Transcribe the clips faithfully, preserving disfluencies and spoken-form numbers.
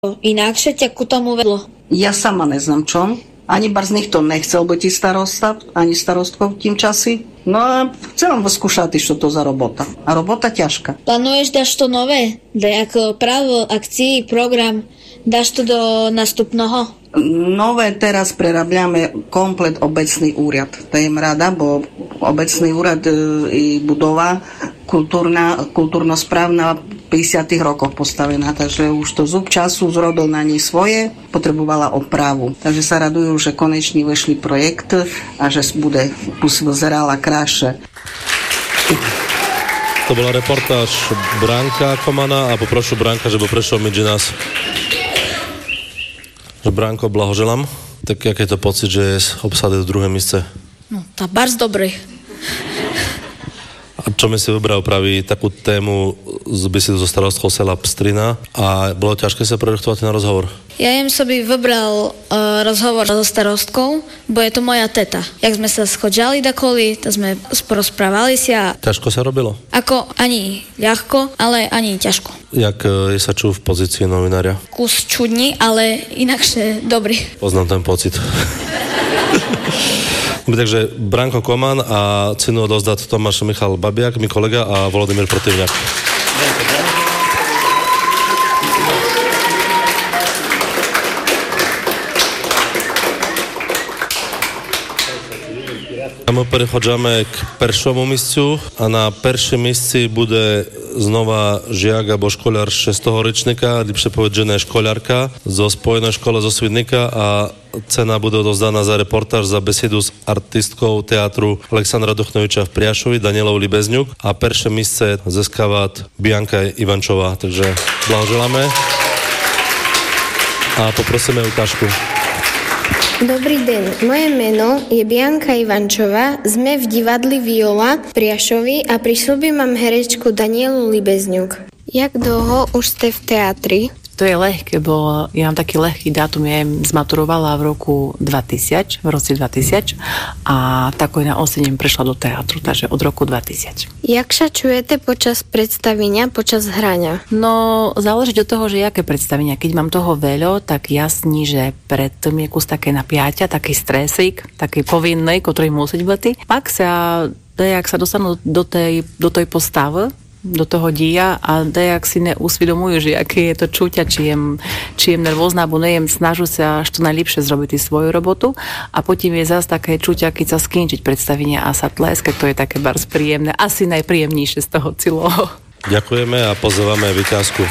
Inakšie ťa ku tomu vedlo? Ja sama neznám čo. Ani barz nikto nechcel byť starosta, ani starostkou v tým časi. No a chcem vyskúšať, čo to za robota. A robota ťažká. Plánuješ dáš to nové? Ako právo, akcií, program, dáš to do nastupného? Nové teraz prerábľame komplet obecný úrad. To je rada, bo obecný úrad i budova kultúrna, kultúrno-správna v päťdesiatych rokoch postavená, takže už to zub času zrodil na nej svoje, potrebovala opravu. Takže sa radujú, že konečne vešli projekt a že bude vyzerala krásne. To bola reportáž Branka Komana a poprošu Branka, že by prešiel medzi nás. Branko, blahoželám. Tak jak je to pocit, že je obsadený v druhé míste? No, tá barz dobrý. A čo mi si vybral praví takú tému z besedu so starostkou sela Pstrina a bolo ťažké sa prerechtovať na rozhovor? Ja jem sobie vybral uh, rozhovor so starostkou, bo je to moja teta. Jak sme sa schodžali dakoli, to sme porozprávali sa. Ťažko sa robilo? Ako ani ľahko, ale ani ťažko. Jak je sa čuv v pozícii novinária? Kus čudný, ale inakšie dobrý. Poznám ten pocit. Takže Branko Koman a cenu odozdať Tomáš Michal Babiak, mi kolega, a Volodymyr Protivňák. My prechodzamy k pierwszemu miejscu, a na pierwszym miejscu bude znova žiak alebo škoľar šiesteho ročníka, lepšie povedžené škoľarka zo Spojenej školy zo Svidnika, a cena bude odovzdaná za reportáž, za besedu s artistkou teatru Alexandra Duchnoviča v Priašovi, Danielou Libezňuk, a prvé miejsce získava Bianka Ivančová. Takže blahoželáme a poprosíme ukážku. Dobrý deň, moje meno je Bianka Ivančová, sme v divadli Viola v Priašovi a pri sebe mám herečku Danielu Libezňuk. Jak dlho už ste v teatri? To je ľahké, bo ja mám taký ľahký dátum, ja zmaturovala v roku dvetisíc, v roce dvetisíc, a tako na osem prešla do teatru, takže od roku dvetisíc. Jak sa čujete počas predstavenia, počas hrania? No, záleží od toho, že jaké predstavenia. Keď mám toho veľa, tak jasný, že pred tým je kus také napiatia, taký stresík, taký povinný, ktorý musí byť. Pak sa, dejak sa dostanú do tej, do tej postavy, do toho dia, a dejak si neusvedomujú, že aké je to čuťa, či jem, či jem nervózna, alebo nejem, snažu sa čo najlepšie zrobiť svoju robotu, a potom je zase také čuťa, keď sa skončiť predstavenie a sa tleska, to je také barz príjemné, asi najpríjemnejšie z toho celého. Ďakujeme a pozývame víťazku.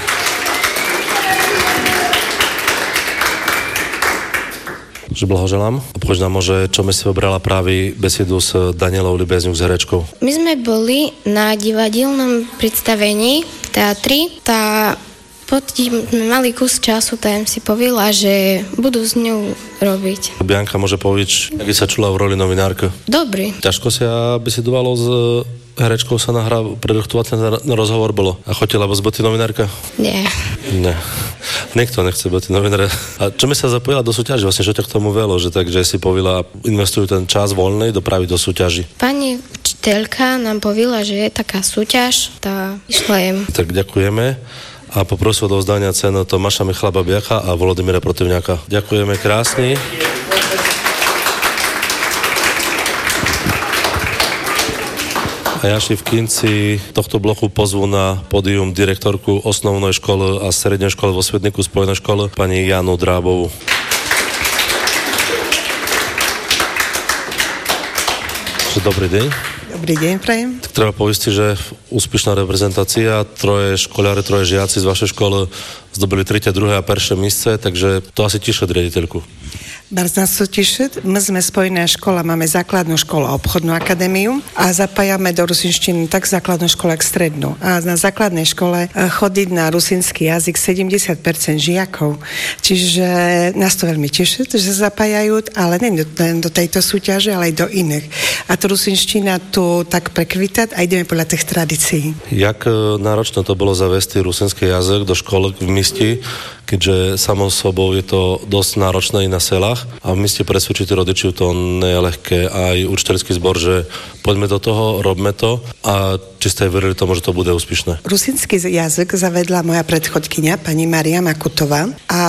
Že blahoželám. Opoď nám môže, čo mi si vybrala práve besedu s Danielou Libezňuk, s herečkou. My sme boli na divadelnom predstavení v teatri, tá potom sme mali kus času, tam si povedala, že budú s ňou robiť. Bianka, môže povedať, aký sa čula v roli novinárky? Dobrý. Ťažko sa besedovalo s herečkou, sa nahrá predrechtovať na rozhovor bolo. A chotila by byť novinárka? Nie. Nie. Nikto nechce byť novinár. A čo mi sa zapojila do súťaži? Vlastne, čo ťa k tomu velo? Že takže si povedala, investujú ten čas voľný do práve do súťaži. Pani učiteľka nám povedala, že je taká súťaž, tá išla jem. Tak ďakujeme. A poprosil do vzdania cenu Tomáša Michala Babiaka a Volodymyra Protivňáka. Ďakujeme krásne. A ja si v konci tohto bloku pozvu na pódium direktorku osnovnej školy a strednej školy vo Svedniku, Spojenej školy, pani Janu Drábovú. Dobrý deň. Dobrý deň, prajem. Tak treba povedať, že úspešná reprezentácia, troje školári, troje žiaci z vašej školy zdobili tretie, druhé a prvé místo, takže to asi teší riaditeľku. Bardzo nás to teší. My sme spojená škola, máme základnú školu a obchodnú akadémiu a zapájame do rusinštiny tak základnú školu, ako strednú. A na základnej škole chodí na rusinský jazyk sedemdesiat percent žiakov. Čiže nás to veľmi teší, že sa zapájajú, ale nie len do tejto súťaže, ale aj do iných. A to rusinština tu tak prekvitať a ideme podľa tých tradícií. Jak náročné to bolo zavesti rusinský jazyk do školy v mieste, keďže samou sobou je to dosť náročné i na selách a v meste presvedčiť rodičiu to nie je ľahké. Aj učiteľský zbor, že poďme do toho, robme to a či ste aj verili tomu, že to bude úspešné. Rusínsky jazyk zavedla moja predchodkyňa, pani Maria Makutová, a